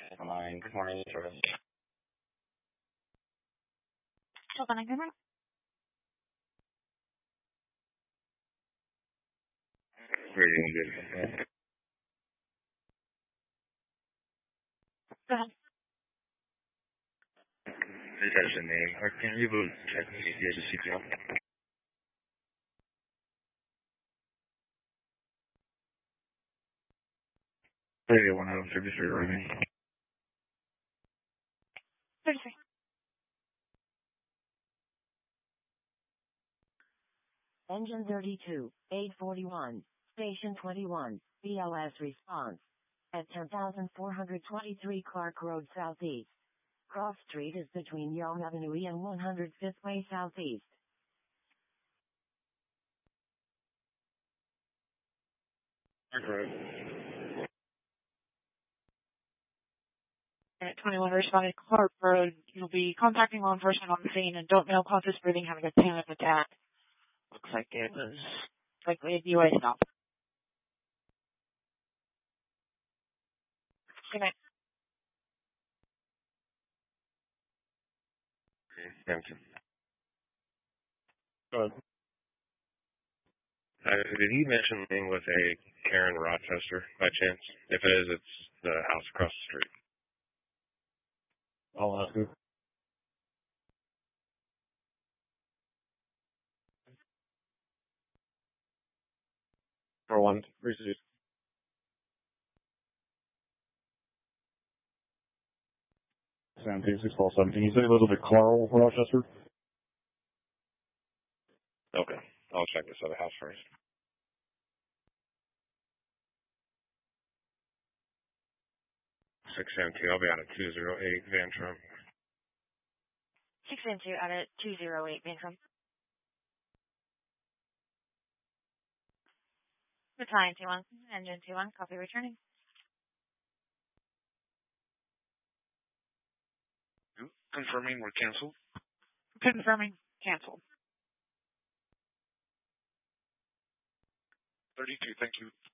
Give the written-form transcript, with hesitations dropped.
Fine. Good morning, service. Hold on, good morning. Very good. Go ahead. There's a name. Or can you check the CPL? Maybe 133 remaining. 33. Engine 32, 841, Station 21, BLS response. At 10,423 Clark Road Southeast. Cross Street is between Yonge Avenue and 105th Way Southeast. Correct. At 21 responded Clark Road. You'll be contacting law enforcement on the scene and don't know conscious breathing having a panic attack. Looks like it was likely a DUI stop. Good night. Okay, thank you. Did he mention anything with a Karen Rochester by chance? If it is, it's the house across the street. I'll ask him. For one, received. Sam 2617. You said he lives at Carl Rochester? Okay. I'll check this other house first. 617. I'll be out at 208 Van Trump. 672 out at 208 Van Trump. Battalion 21, Engine 21, copy returning. Confirming we're canceled. Confirming canceled. 32, thank you.